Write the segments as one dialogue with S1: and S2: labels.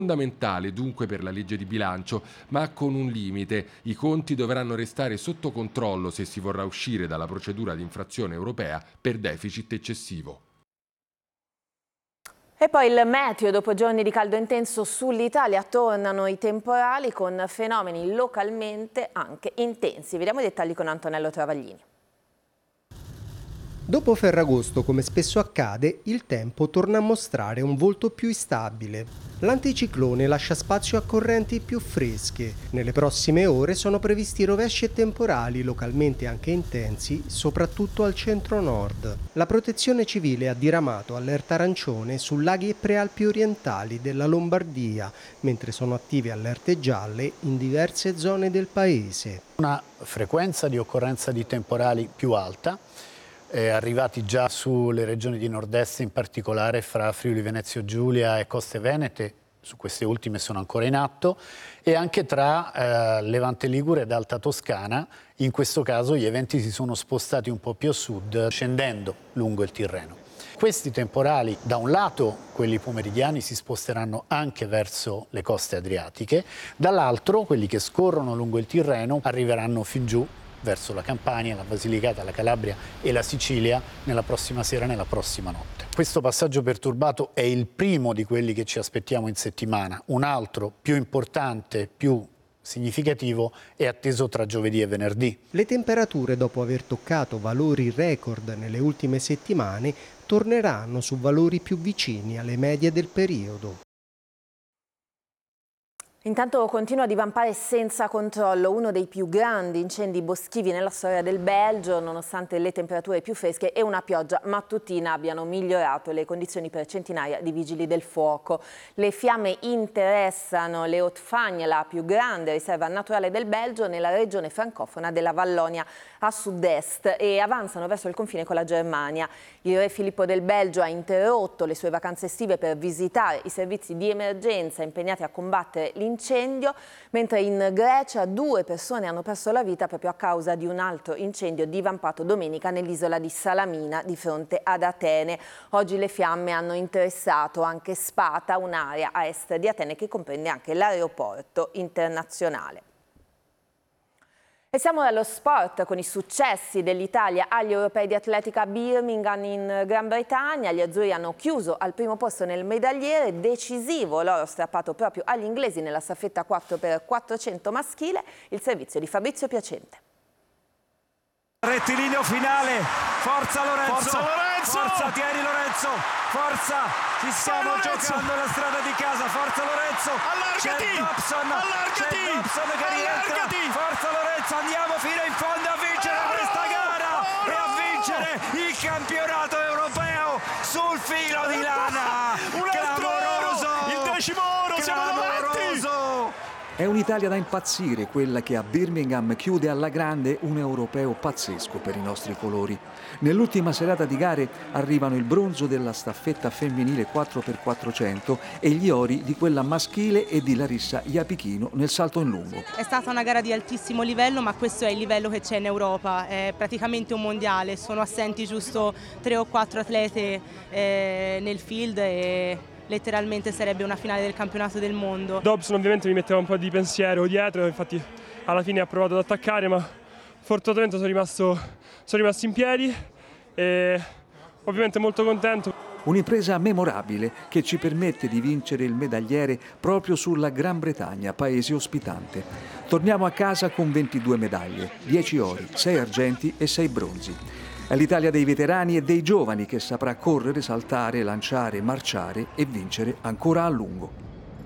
S1: Fondamentale dunque per la legge di bilancio, ma con un limite. I conti dovranno restare sotto controllo se si vorrà uscire dalla procedura di infrazione europea per deficit eccessivo.
S2: E poi il meteo, dopo giorni di caldo intenso sull'Italia tornano i temporali con fenomeni localmente anche intensi. Vediamo i dettagli con Antonello Travaglini.
S3: Dopo Ferragosto, come spesso accade, il tempo torna a mostrare un volto più instabile. L'anticiclone lascia spazio a correnti più fresche. Nelle prossime ore sono previsti rovesci e temporali localmente anche intensi, soprattutto al centro-nord. La Protezione Civile ha diramato allerta arancione su laghi e prealpi orientali della Lombardia, mentre sono attive allerte gialle in diverse zone del paese.
S4: Una frequenza di occorrenza di temporali più alta, arrivati già sulle regioni di nord-est, in particolare fra Friuli Venezia Giulia e Coste Venete, su queste ultime sono ancora in atto, e anche tra Levante Ligure ed Alta Toscana. In questo caso gli eventi si sono spostati un po' più a sud, scendendo lungo il Tirreno. Questi temporali, da un lato quelli pomeridiani, si sposteranno anche verso le coste adriatiche, dall'altro quelli che scorrono lungo il Tirreno arriveranno fin giù verso la Campania, la Basilicata, la Calabria e la Sicilia nella prossima sera e nella prossima notte. Questo passaggio perturbato è il primo di quelli che ci aspettiamo in settimana. Un altro più importante, più significativo, è atteso tra giovedì e venerdì.
S3: Le temperature, dopo aver toccato valori record nelle ultime settimane, torneranno su valori più vicini alle medie del periodo.
S2: Intanto continua a divampare senza controllo uno dei più grandi incendi boschivi nella storia del Belgio, nonostante le temperature più fresche e una pioggia mattutina abbiano migliorato le condizioni per centinaia di vigili del fuoco. Le fiamme interessano le Haute-Fagne, la più grande riserva naturale del Belgio, nella regione francofona della Vallonia a sud-est, e avanzano verso il confine con la Germania. Il re Filippo del Belgio ha interrotto le sue vacanze estive per visitare i servizi di emergenza impegnati a combattere l'incendio, mentre in Grecia 2 persone hanno perso la vita proprio a causa di un altro incendio divampato domenica nell'isola di Salamina di fronte ad Atene. Oggi le fiamme hanno interessato anche Spata, un'area a est di Atene che comprende anche l'aeroporto internazionale. E siamo allo sport con i successi dell'Italia agli europei di atletica a Birmingham in Gran Bretagna. Gli azzurri hanno chiuso al primo posto nel medagliere, decisivo l'oro strappato proprio agli inglesi nella staffetta 4x400 maschile, il servizio di Fabrizio Piacente.
S5: Rettilineo finale, forza Lorenzo, forza Thierry Lorenzo, forza, ci stiamo giocando la strada di casa, forza Lorenzo,
S6: allargati,
S5: c'è Dobson che rientra, forza Lorenzo, andiamo fino in fondo a vincere questa gara e a vincere il campionato europeo sul filo di lana, clamoroso,
S6: il 10° oro, siamo davanti!
S7: È un'Italia da impazzire quella che a Birmingham chiude alla grande un europeo pazzesco per i nostri colori. Nell'ultima serata di gare arrivano il bronzo della staffetta femminile 4x400 e gli ori di quella maschile e di Larissa Iapichino nel salto in lungo.
S8: È stata una gara di altissimo livello, ma questo è il livello che c'è in Europa, è praticamente un mondiale, sono assenti giusto 3 o 4 atlete nel field e letteralmente sarebbe una finale del campionato del mondo.
S9: Dobson ovviamente mi metteva un po' di pensiero dietro, infatti alla fine ha provato ad attaccare, ma fortunatamente sono rimasto in piedi e ovviamente molto contento.
S7: Un'impresa memorabile che ci permette di vincere il medagliere proprio sulla Gran Bretagna, paese ospitante. Torniamo a casa con 22 medaglie, 10 ori, 6 argenti e 6 bronzi. È l'Italia dei veterani e dei giovani che saprà correre, saltare, lanciare, marciare e vincere ancora a lungo.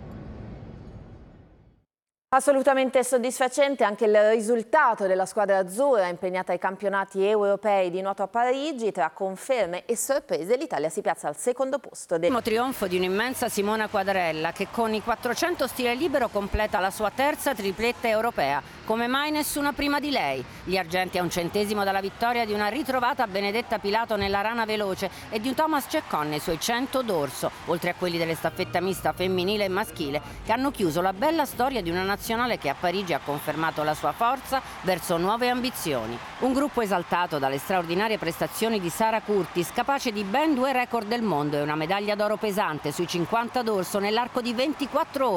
S2: Assolutamente soddisfacente anche il risultato della squadra azzurra impegnata ai campionati europei di nuoto a Parigi. Tra conferme e sorprese l'Italia si piazza al secondo posto.
S10: Primo trionfo di un'immensa Simona Quadarella che con i 400 stile libero completa la sua terza tripletta europea. Come mai nessuna prima di lei? Gli argenti a un centesimo dalla vittoria di una ritrovata Benedetta Pilato nella rana veloce e di un Thomas Ceccon nei suoi 100 d'orso, oltre a quelli delle staffetta mista femminile e maschile che hanno chiuso la bella storia di una nazione nazionale che a Parigi ha confermato la sua forza verso nuove ambizioni. Un gruppo esaltato dalle straordinarie prestazioni di Sara Curtis, capace di ben 2 record del mondo e una medaglia d'oro pesante sui 50 d'orso nell'arco di 24 ore.